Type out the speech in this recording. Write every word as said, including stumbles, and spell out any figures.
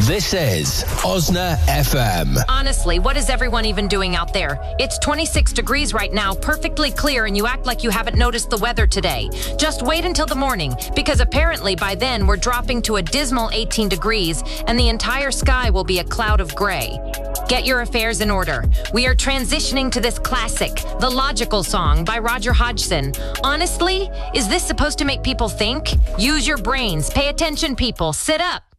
This is Osna F M. Honestly, what is everyone even doing out there? It's twenty-six degrees right now, perfectly clear, and you act like you haven't noticed the weather today. Just wait until the morning, because apparently by then we're dropping to a dismal eighteen degrees, and the entire sky will be a cloud of gray. Get your affairs in order. We are transitioning to this classic, The Logical Song by Roger Hodgson. Honestly, is this supposed to make people think? Use your brains. Pay attention, people. Sit up.